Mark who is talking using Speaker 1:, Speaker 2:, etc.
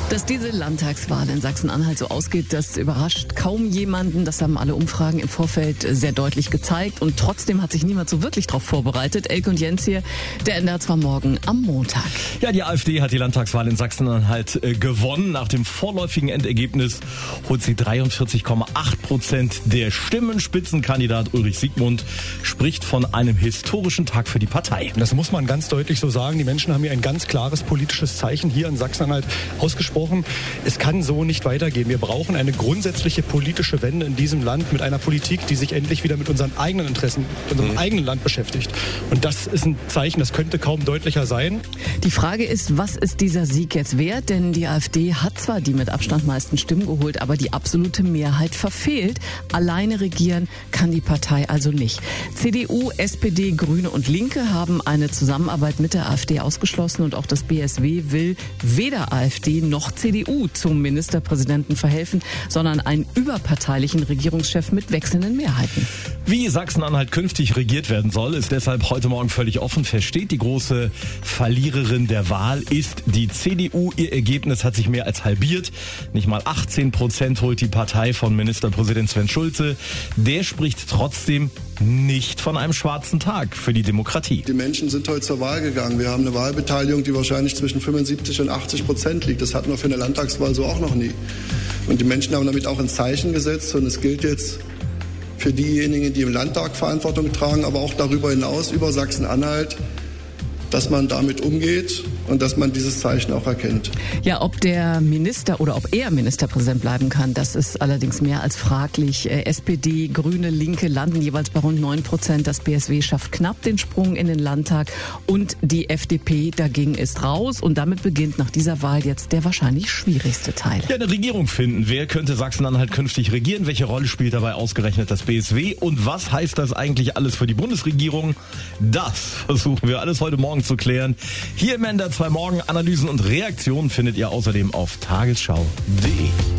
Speaker 1: Dass diese Landtagswahl in Sachsen-Anhalt so ausgeht, das überrascht kaum jemanden. Das haben alle Umfragen im Vorfeld sehr deutlich gezeigt. Und trotzdem hat sich niemand so wirklich darauf vorbereitet. Elke und Jens hier, der ändert zwar morgen am Montag.
Speaker 2: Ja, die AfD hat die Landtagswahl in Sachsen-Anhalt gewonnen. Nach dem vorläufigen Endergebnis holt sie 43,8% der Stimmen. Spitzenkandidat Ulrich Siegmund spricht von einem historischen Tag für die Partei.
Speaker 3: Das muss man ganz deutlich so sagen. Die Menschen haben hier ein ganz klares politisches Zeichen hier in Sachsen-Anhalt ausgesprochen. Es kann so nicht weitergehen. Wir brauchen eine grundsätzliche politische Wende in diesem Land mit einer Politik, die sich endlich wieder mit unseren eigenen Interessen, mit unserem eigenen Land beschäftigt. Und das ist ein Zeichen, das könnte kaum deutlicher sein.
Speaker 1: Die Frage ist, was ist dieser Sieg jetzt wert? Denn die AfD hat zwar die mit Abstand meisten Stimmen geholt, aber die absolute Mehrheit verfehlt. Alleine regieren kann die Partei also nicht. CDU, SPD, Grüne und Linke haben eine Zusammenarbeit mit der AfD ausgeschlossen und auch das BSW will weder AfD noch CDU zum Ministerpräsidenten verhelfen, sondern einen überparteilichen Regierungschef mit wechselnden Mehrheiten.
Speaker 2: Wie Sachsen-Anhalt künftig regiert werden soll, ist deshalb heute Morgen völlig offen. Feststeht, die große Verliererin der Wahl ist die CDU. Ihr Ergebnis hat sich mehr als halbiert. Nicht mal 18% holt die Partei von Ministerpräsident Sven Schulze. Der spricht trotzdem nicht von einem schwarzen Tag für die Demokratie.
Speaker 4: Die Menschen sind heute zur Wahl gegangen. Wir haben eine Wahlbeteiligung, die wahrscheinlich zwischen 75 und 80% liegt. Das hatten wir für eine Landtagswahl so auch noch nie. Und die Menschen haben damit auch ein Zeichen gesetzt. Und es gilt jetzt für diejenigen, die im Landtag Verantwortung tragen, aber auch darüber hinaus, über Sachsen-Anhalt, dass man damit umgeht und dass man dieses Zeichen auch erkennt.
Speaker 1: Ja, ob der Minister oder ob er Ministerpräsident bleiben kann, das ist allerdings mehr als fraglich. SPD, Grüne, Linke landen jeweils bei rund 9%. Das BSW schafft knapp den Sprung in den Landtag und die FDP dagegen ist raus. Und damit beginnt nach dieser Wahl jetzt der wahrscheinlich schwierigste Teil.
Speaker 2: Ja, eine Regierung finden. Wer könnte Sachsen-Anhalt künftig regieren? Welche Rolle spielt dabei ausgerechnet das BSW? Und was heißt das eigentlich alles für die Bundesregierung? Das versuchen wir alles heute Morgen zu klären. Hier im NDR 2 Morgen Analysen und Reaktionen findet ihr außerdem auf tagesschau.de.